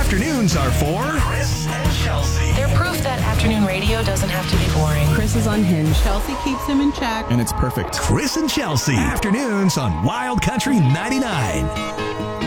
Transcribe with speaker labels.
Speaker 1: Afternoons are for Chris and Chelsea.
Speaker 2: They're proof that afternoon radio doesn't have to be boring.
Speaker 3: Chris is unhinged. Chelsea keeps him in check.
Speaker 4: And it's perfect.
Speaker 1: Chris and Chelsea. Afternoons on Wild Country 99.